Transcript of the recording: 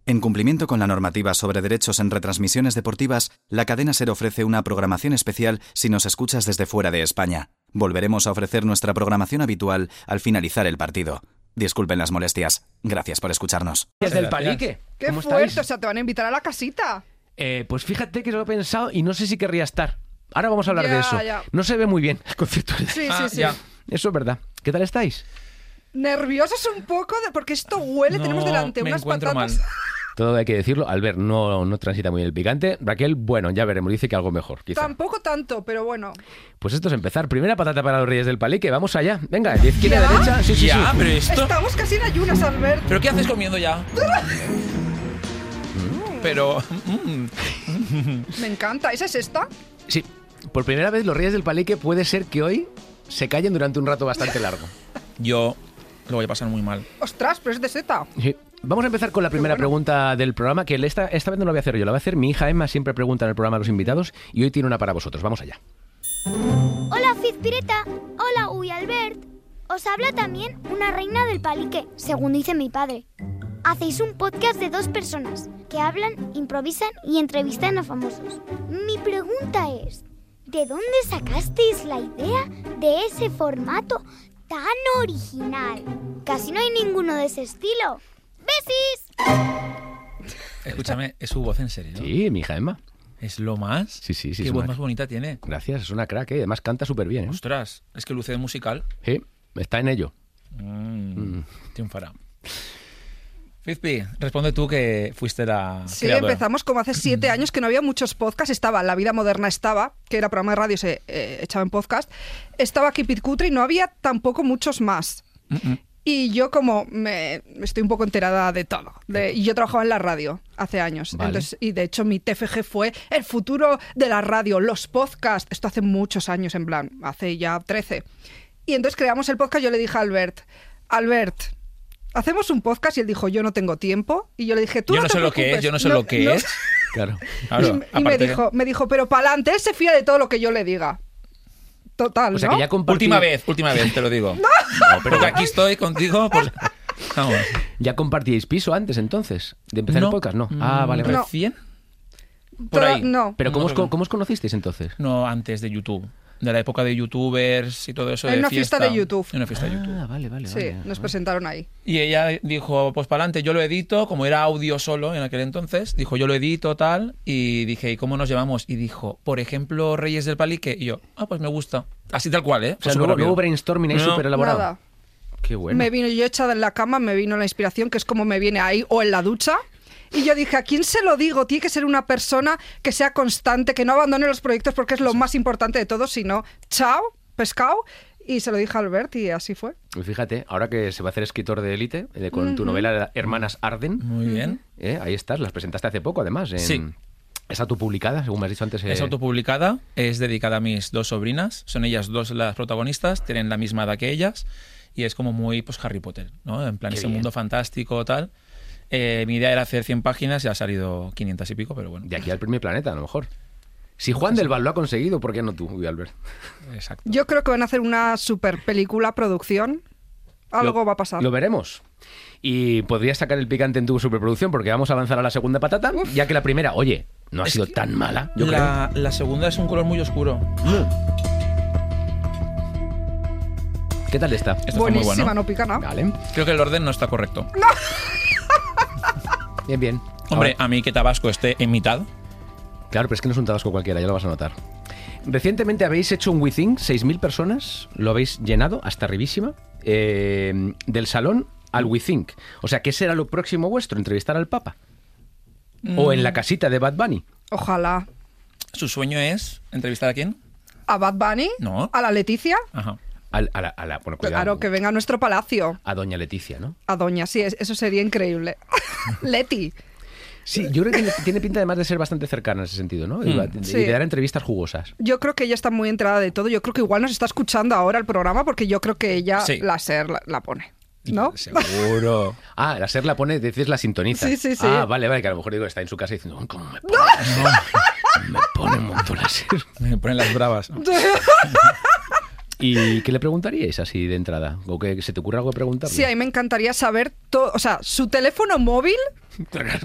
En cumplimiento con la normativa sobre derechos en retransmisiones deportivas, la cadena SER ofrece una programación especial si nos escuchas desde fuera de España. Volveremos a ofrecer nuestra programación habitual al finalizar el partido. Disculpen las molestias. Gracias por escucharnos. Desde el Palique. ¡Qué fuerte! O sea, te van a invitar a la casita. Pues fíjate que lo he pensado y no sé si querría estar. Ahora vamos a hablar de eso. Ya. No se ve muy bien el concierto. Sí. Ya. Eso es verdad. ¿Qué tal estáis? Nerviosos un poco porque esto huele. Tenemos delante unas patatas. Mal. Todo hay que decirlo. Albert no transita muy el picante. Raquel, bueno, ya veremos. Dice que algo mejor, quizá. Tampoco tanto, pero bueno. Pues esto es empezar. Primera patata para los Reyes del Palique. Vamos allá. Venga, de izquierda a derecha. Sí. Pero esto... Estamos casi en ayunas, Albert. ¿Pero qué haces comiendo ya? Pero... Me encanta. ¿Esa es esta? Sí. Por primera vez los Reyes del Palique puede ser que hoy se callen durante un rato bastante largo. Yo lo voy a pasar muy mal. Ostras, pero es de seta. Sí. Vamos a empezar con la primera pregunta del programa, que esta vez no la voy a hacer yo, la va a hacer mi hija Emma, siempre pregunta en el programa a los invitados, y hoy tiene una para vosotros. Vamos allá. Hola, Fizpireta. Hola, Uy Albert. Os habla también una reina del Palique, según dice mi padre. Hacéis un podcast de 2 personas que hablan, improvisan y entrevistan a famosos. Mi pregunta es, ¿de dónde sacasteis la idea de ese formato tan original? Casi no hay ninguno de ese estilo. ¡Besis! Escúchame, ¿es su voz en serio? Sí, mi hija Emma. ¿Es lo más? Sí. Qué voz más bonita tiene. Gracias, es una crack, además canta súper bien. Ostras, es que luce de musical. Sí, está en ello. Triunfará. Fizpi, responde tú que fuiste la creadora. Empezamos como hace 7 años que no había muchos podcasts. Estaba La Vida Moderna, que era programa de radio, se echaba en podcast. Estaba Keep It Cutre y no había tampoco muchos más. Y yo como me estoy un poco enterada de todo. Y yo trabajaba en la radio hace años. Vale. Entonces, y de hecho mi TFG fue el futuro de la radio, los podcasts. Esto hace muchos años, en plan, hace ya 13. Y entonces creamos el podcast. Yo le dije a Albert, hacemos un podcast, y él dijo, yo no tengo tiempo. Y yo le dije, yo no sé lo que es, yo no sé lo que es. Claro. Y me dijo, pero para adelante, él se fía de todo lo que yo le diga. Total, o sea, ¿no? que ya Última vez, te lo digo. No, pero que aquí estoy contigo, pues... Vamos. ¿Ya compartíais piso antes, entonces? ¿De empezar el podcast? No. Vale. ¿Recién? Por ahí. No. ¿Pero cómo os conocisteis entonces? No, antes de YouTube. De la época de youtubers y todo eso. En una fiesta de YouTube. En una fiesta de YouTube. Vale. Sí, nos presentaron ahí. Y ella dijo, pues para adelante, yo lo edito, como era audio solo en aquel entonces, dijo, yo lo edito, tal, y dije, ¿y cómo nos llevamos? Y dijo, por ejemplo, Reyes del Palique, y yo, pues me gusta. Así tal cual, ¿eh? O sea, luego brainstorming ahí súper elaborado. Nada. Qué bueno. Me vino yo echada en la cama, me vino la inspiración, que es como me viene ahí, o en la ducha. Y yo dije, ¿a quién se lo digo? Tiene que ser una persona que sea constante, que no abandone los proyectos porque es lo más importante de todo, sino chao, pescado. Y se lo dije a Albert y así fue. Y fíjate, ahora que se va a hacer escritor de élite, con tu novela Hermanas Arden. Muy bien. Ahí estás, las presentaste hace poco además. Sí. Es autopublicada, según me has dicho antes. Es autopublicada, es dedicada a mis 2 sobrinas, son ellas 2 las protagonistas, tienen la misma edad que ellas y es como muy pues Harry Potter, ¿no? En plan, ese mundo fantástico, tal. Mi idea era hacer 100 páginas y ha salido 500 y pico, pero bueno. De aquí al primer planeta, a lo mejor. Si Juan del Val lo ha conseguido, ¿por qué no tú, Albert? Exacto. Yo creo que van a hacer una super película, producción. Algo va a pasar. Lo veremos. Y podrías sacar el picante en tu superproducción porque vamos a avanzar a la segunda patata, ya que la primera, oye, no ha sido tan mala. Yo creo. La segunda es un color muy oscuro. ¿Qué tal está? Esto Buenísima, muy bueno. no pica nada. Vale. Creo que el orden no está correcto. Bien. Hombre, a mí que Tabasco esté en mitad. Claro, pero es que no es un tabasco cualquiera, ya lo vas a notar. Recientemente habéis hecho un WeThink, 6.000 personas, lo habéis llenado hasta arribísima, del salón al WeThink. O sea, ¿qué será lo próximo vuestro? ¿Entrevistar al Papa? ¿O en la casita de Bad Bunny? Ojalá. ¿Su sueño es entrevistar a quién? ¿A Bad Bunny? No. ¿A la Leticia? Ajá. Bueno, cuidado. Claro, que venga a nuestro palacio. A doña Leticia, ¿no? A doña, sí, eso sería increíble. Leti. Sí, yo creo que tiene pinta además de ser bastante cercana en ese sentido, ¿no? Y de dar entrevistas jugosas. Yo creo que ella está muy enterada de todo. Yo creo que igual nos está escuchando ahora el programa porque yo creo que ella la SER la pone. ¿No? Seguro. La SER la pone, dices, la sintoniza. Sí. Vale, que a lo mejor digo, está en su casa diciendo, ¿cómo me pone? Me pone un montón la SER. Me ponen las bravas. ¿Y qué le preguntaríais así de entrada? ¿O que se te ocurre algo de preguntarle? Sí, a mí me encantaría saber todo, o sea, su teléfono móvil,